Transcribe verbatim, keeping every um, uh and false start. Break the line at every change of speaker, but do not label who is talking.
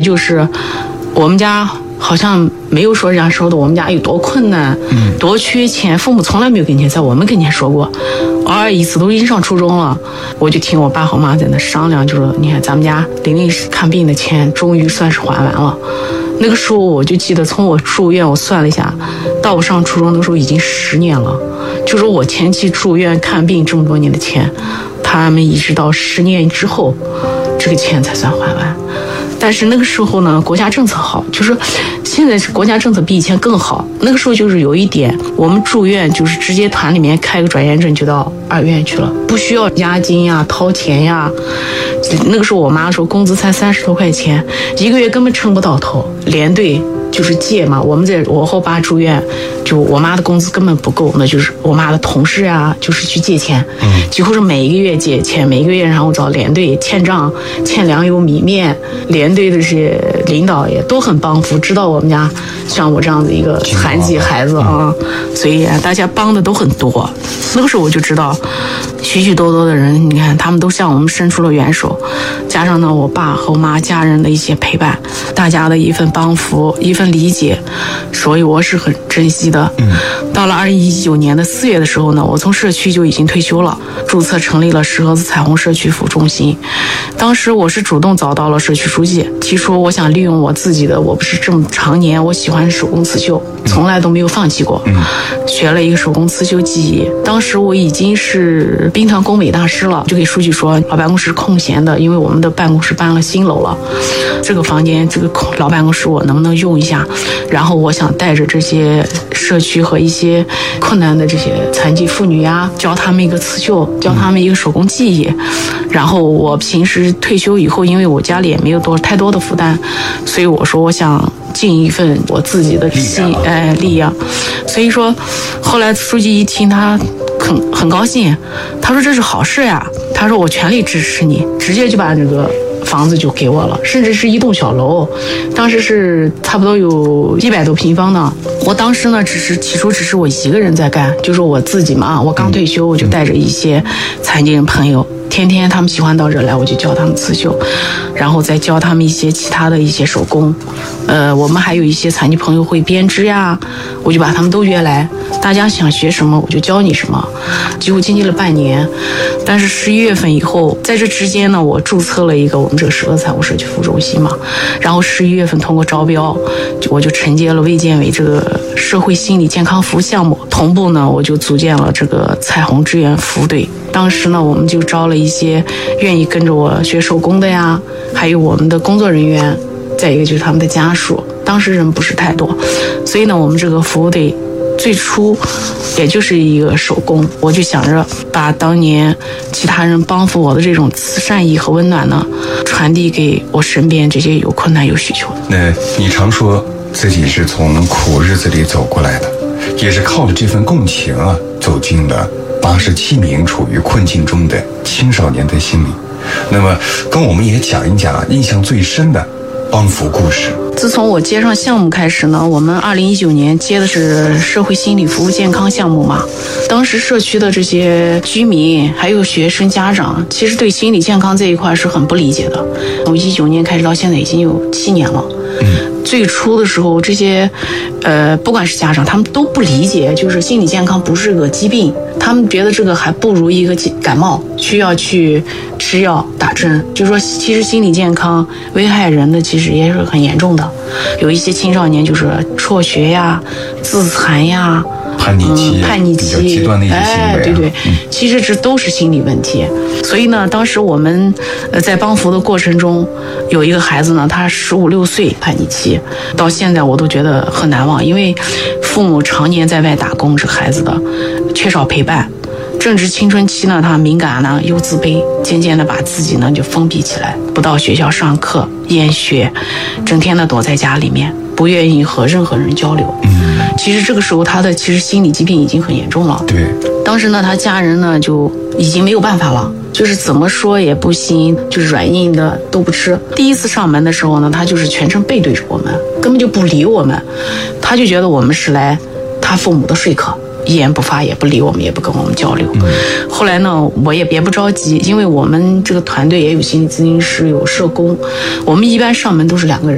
就是我们家好像没有说人家说的我们家有多困难，嗯，多缺钱，父母从来没有跟前在我们跟前说过。偶尔一次都已经上初中了，我就听我爸和妈在那商量，就说你看咱们家玲玲看病的钱终于算是还完了。那个时候我就记得，从我住院我算了一下，到我上初中的时候已经十年了。就是我前期住院看病这么多年的钱，他们一直到十年之后，这个钱才算还完。但是那个时候呢，国家政策好，就是现在是国家政策比以前更好。那个时候就是有一点，我们住院就是直接团里面开个转院证就到二院去了，不需要押金呀、掏钱呀。那个时候我妈说工资才三十多块钱，一个月根本撑不到头，连队就是借嘛。我们在我和我爸住院，就我妈的工资根本不够，那就是我妈的同事啊，就是去借钱，嗯，几乎是每一个月借钱，每一个月然后找连队欠账、欠粮油米面。连队的这些领导也都很帮扶，知道我们家像我这样的一个残疾孩子啊，所以大家帮的都很多。那个时候我就知道，许许多多的人，你看他们都向我们伸出了援手，加上呢我爸和我妈家人的一些陪伴，大家的一份帮扶，一份理解，所以我是很珍惜的。嗯，到了二零一九年的四月的时候呢，我从社区就已经退休了，注册成立了石河子彩虹社区服务中心。当时我是主动找到了社区书记，提出我想利用我自己的，我不是这么常年我喜欢手工刺绣，从来都没有放弃过，嗯，学了一个手工刺绣技艺。当时我已经是兵团工美大师了，就给书记说老办公室空闲的，因为我们的办公室搬了新楼了，这个房间这个老办公室我能不能用一下，然后我想带着这些社区和一些困难的这些残疾妇女呀，教他们一个刺绣，教他们一个手工技艺。然后我平时退休以后，因为我家里也没有多太多的负担，所以我说我想尽一份我自己的心哎力量。所以说后来书记一听他很很高兴，他说这是好事呀，他说我全力支持你，直接就把这个房子就给我了，甚至是一栋小楼，当时是差不多有一百多平方呢。我当时呢，只是起初只是我一个人在干，就是我自己嘛，我刚退休，我就带着一些残疾人朋友，天天他们喜欢到这来，我就教他们刺绣，然后再教他们一些其他的一些手工。呃，我们还有一些残疾朋友会编织呀，我就把他们都约来，大家想学什么我就教你什么。几乎经历了半年，但是十一月份以后，在这之间呢，我注册了一个我们这个石河子彩虹社区服务中心嘛，然后十一月份通过招标，我就承接了卫健委这个社会心理健康服务项目，同步呢我就组建了这个彩虹志愿服务队。当时呢，我们就招了一些愿意跟着我学手工的呀，还有我们的工作人员，再一个就是他们的家属。当时人不是太多，所以呢，我们这个服务队最初也就是一个手工，我就想着把当年其他人帮扶我的这种慈善意和温暖呢，传递给我身边这些有困难有需求的。
那你常说自己是从苦日子里走过来的，也是靠着这份共情啊，走进了八十七名处于困境中的青少年的心里。那么跟我们也讲一讲印象最深的帮扶故事。
自从我接上项目开始呢，我们二零一九年接的是社会心理服务健康项目嘛。当时社区的这些居民还有学生家长，其实对心理健康这一块是很不理解的。从一九年开始到现在已经有七年了。嗯，最初的时候，这些呃，不管是家长，他们都不理解，就是心理健康不是个疾病，他们觉得这个还不如一个感冒，需要去吃药打针。就是说，其实心理健康危害人的其实也是很严重的，有一些青少年就是辍学呀、自残呀。
叛逆期、嗯，
叛逆期，
比较极端的一些行为、啊，
哎，对对，
嗯，
其实这都是心理问题。所以呢，当时我们呃在帮扶的过程中，有一个孩子呢，他十五六岁叛逆期，到现在我都觉得很难忘，因为父母常年在外打工，这孩子的缺少陪伴。正值青春期呢，他敏感呢又自卑，渐渐的把自己呢就封闭起来，不到学校上课，厌学，整天的躲在家里面，不愿意和任何人交流。嗯，其实这个时候他的其实心理疾病已经很严重了。
对，当
时呢，他家人呢就已经没有办法了，就是怎么说也不行，就是软硬的都不吃。第一次上门的时候呢，他就是全程背对着我们，根本就不理我们，他就觉得我们是来他父母的说客。一言不发，也不理我们，也不跟我们交流。嗯、后来呢，我也别不着急，因为我们这个团队也有心理咨询师，有社工，我们一般上门都是两个人。